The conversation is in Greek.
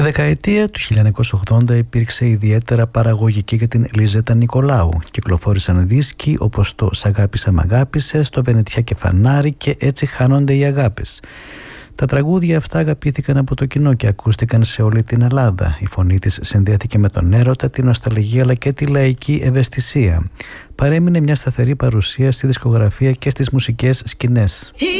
Η δεκαετία του 1980 υπήρξε ιδιαίτερα παραγωγική για την Λίζετα Νικολάου. Κυκλοφόρησαν δίσκοι όπως το «Σ' αγάπησα μ' αγάπησες», το «Βενετιά και φανάρι» και «Έτσι χάνονται οι αγάπες». Τα τραγούδια αυτά αγαπήθηκαν από το κοινό και ακούστηκαν σε όλη την Ελλάδα. Η φωνή της συνδέθηκε με τον έρωτα, την νοσταλγία αλλά και τη λαϊκή ευαισθησία. Παρέμεινε μια σταθερή παρουσία στη δισκογραφία και στις μουσικές σκηνές.